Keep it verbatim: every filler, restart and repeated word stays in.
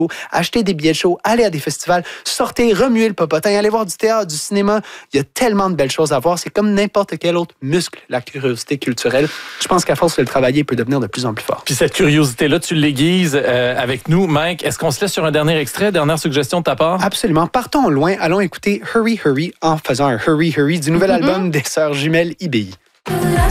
acheter des billets de show, aller à des festivals, sortir, remuer le popotin, aller voir du théâtre, du cinéma. Il y a tellement de belles choses à voir. C'est comme n'importe quel autre muscle, la curiosité culturelle. Je pense qu'à force de le travailler, il peut devenir de plus en plus fort. Puis cette curiosité-là, tu l'aiguises euh, avec nous. Mike, est-ce qu'on se laisse sur un dernier extrait, dernière suggestion de ta part? Absolument. Partons loin. Allons écouter Hurry Hurry en faisant un Hurry Hurry du nouvel album des sœurs jumelles I B I.